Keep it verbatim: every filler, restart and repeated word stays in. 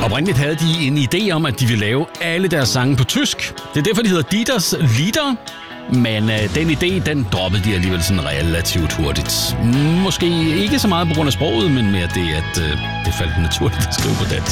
Oprindeligt havde de en idé om, at de ville lave alle deres sange på tysk. Det er derfor, de hedder Dieters Lieder. Men øh, den idé, den droppede de alligevel sådan relativt hurtigt. Måske ikke så meget på grund af sproget, men mere det, at øh, det faldt naturligt at skrive på dansk.